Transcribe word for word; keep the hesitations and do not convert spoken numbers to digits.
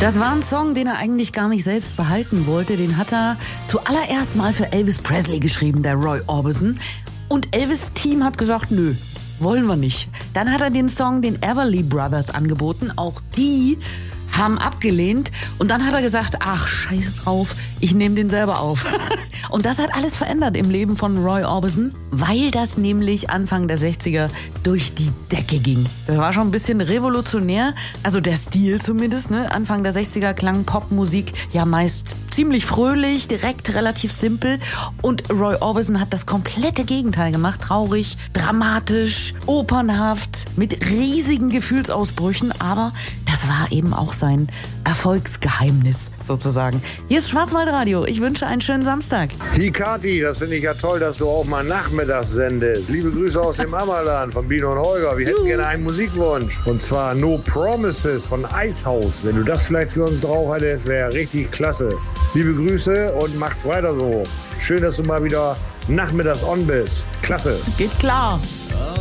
Das war ein Song, den er eigentlich gar nicht selbst behalten wollte. Den hat er zuallererst mal für Elvis Presley geschrieben, der Roy Orbison. Und Elvis' Team hat gesagt, nö, wollen wir nicht. Dann hat er den Song den Everly Brothers angeboten. Auch die haben abgelehnt. Und dann hat er gesagt, ach, scheiß drauf, ich nehme den selber auf. Und das hat alles verändert im Leben von Roy Orbison, weil das nämlich Anfang der sechziger durch die Decke ging. Das war schon ein bisschen revolutionär, also der Stil zumindest, ne? Anfang der sechziger klang Popmusik ja meist ziemlich fröhlich, direkt, relativ simpel. Und Roy Orbison hat das komplette Gegenteil gemacht. Traurig, dramatisch, opernhaft, mit riesigen Gefühlsausbrüchen. Aber das war eben auch sein Erfolgsgeheimnis sozusagen. Hier ist Schwarzwaldradio. Ich wünsche einen schönen Samstag. Hi Kati, das finde ich ja toll, dass du auch mal nachmittags sendest. Liebe Grüße aus dem Ammerland von Bino und Holger. Wir hätten gerne einen Musikwunsch. Und zwar No Promises von Icehouse. Wenn du das vielleicht für uns drauf hättest, wäre richtig klasse. Liebe Grüße und macht weiter so. Schön, dass du mal wieder nachmittags on bist. Klasse. Geht klar.